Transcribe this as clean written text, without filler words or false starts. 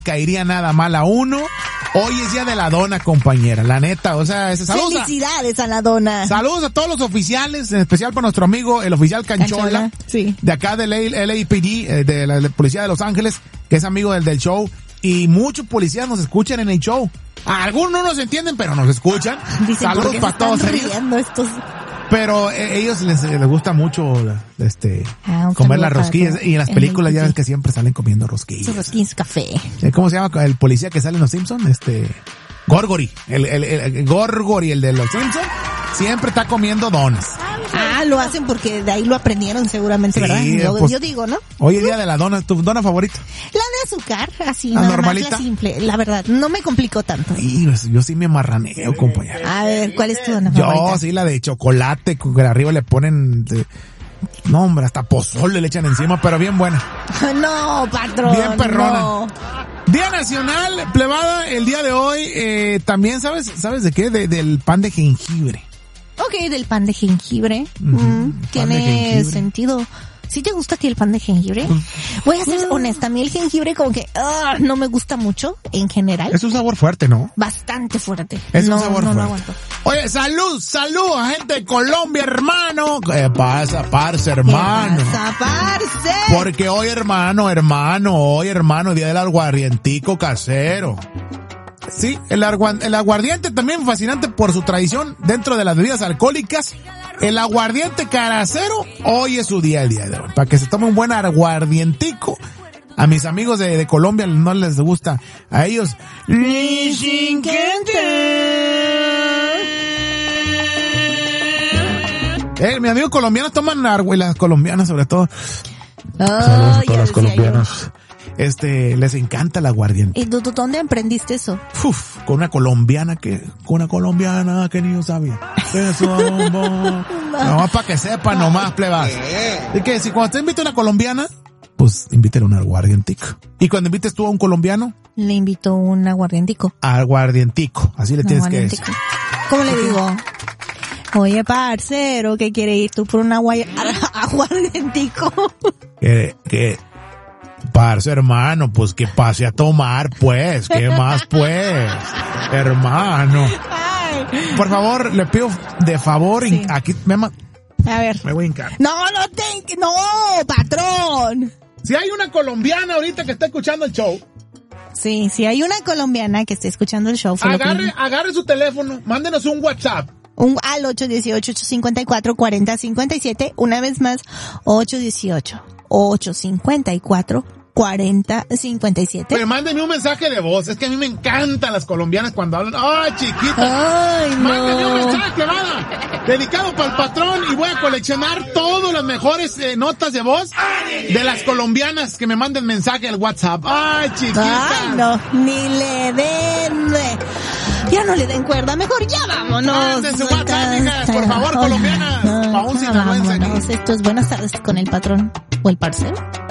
caería nada mal a uno. Hoy es día de la dona, compañera, la neta, o sea, saludos. Felicidades a la dona. Saludos a todos los oficiales, en especial para nuestro amigo, el oficial Canchola, sí, de acá del LAPD, de la Policía de Los Ángeles, que es amigo del show, y muchos policías nos escuchan en el show. Algunos no nos entienden, pero nos escuchan. Dicen, saludos para todos ellos. Estos... Pero ellos les gusta mucho comer las rosquillas, y en las películas ya ves que siempre salen comiendo rosquillas. Sus rosquillas, café. ¿Cómo se llama el policía que sale en Los Simpsons? Gorgory, el Gorgory, el de Los Simpsons, siempre está comiendo donas. Lo hacen porque de ahí lo aprendieron seguramente, sí, ¿verdad? Pues, yo digo, ¿no? Hoy es día de la dona. ¿Tu dona favorita? La de azúcar, así, ¿La nada normalita? más, la simple, la verdad, no me complicó tanto. Sí, yo sí me marraneo, compañero. A ver, ¿cuál es tu dona favorita? Yo sí, la de chocolate, que arriba le ponen... No, hombre, hasta pozole le echan encima, pero bien buena. No, patrón. Bien perrona. No. Día Nacional, plebada, el día de hoy, también, ¿sabes de qué? Del pan de jengibre. Ok, del pan de jengibre. Tiene sentido. ¿Sí te gusta a ti el pan de jengibre? Voy a ser honesta, a mí el jengibre como que no me gusta mucho en general. Es un sabor fuerte, ¿no? Bastante fuerte. Es un sabor fuerte. No aguanto. Oye, salud a gente de Colombia, hermano. ¿Qué pasa, parce, hermano? ¿Qué pasa, parce? Porque hoy, hermano, día del aguardientico casero. Sí, el aguardiente también fascinante por su tradición dentro de las bebidas alcohólicas. El aguardiente casero, hoy es su día, el día de hoy. Para que se tome un buen aguardientico. A mis amigos de Colombia no les gusta. A ellos... mi amigo colombiano toman agua, y las colombianas sobre todo. Saludos a todos los colombianos. Les encanta el aguardiente. ¿Y tú dónde aprendiste eso? Con una colombiana que ni yo sabía. Eso, nomás para que sepan, nomás, plebas. Y que si cuando te invita a una colombiana, pues invítale un aguardientico. Y cuando invites tú a un colombiano, le invito un aguardientico. Aguardientico, así le tienes que decir. ¿Cómo le digo? Oye, parcero, ¿qué quiere ir tú por un aguardientico? Parce, hermano, pues que pase a tomar, pues. ¿Qué más, pues? Hermano. Ay. Por favor, le pido de favor, sí. Aquí, a ver. Me voy a hincar. No, patrón. Si hay una colombiana ahorita que está escuchando el show. Sí, si hay una colombiana que esté escuchando el show. Agarre su teléfono, mándenos un WhatsApp. Al 818-854-4057. Una vez más, 818-854-4057. Pero mándenme un mensaje de voz. Es que a mí me encantan las colombianas cuando hablan. ¡Ay, chiquita! ¡Ay, no! Mándenme un mensaje, clavada, dedicado para el patrón, y voy a coleccionar todas las mejores notas de voz de las colombianas que me manden mensaje al WhatsApp. ¡Ay, chiquita! ¡Ay, no! Ni le den... Ya no le den cuerda, mejor ya vámonos. Manden su WhatsApp, hijas, por favor, colombianas. Aún sinaloense. Esto es Buenas Tardes con el Patrón o el Parcero.